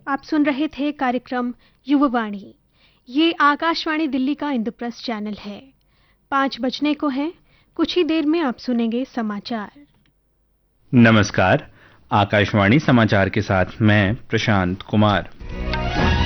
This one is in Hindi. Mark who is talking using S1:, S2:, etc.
S1: आप सुन रहे थे कार्यक्रम युववाणी। ये आकाशवाणी दिल्ली का इंद्रप्रस्थ चैनल है। 5 बजने को है। कुछ ही देर में आप सुनेंगे समाचार।
S2: नमस्कार, आकाशवाणी समाचार के साथ मैं प्रशांत कुमार।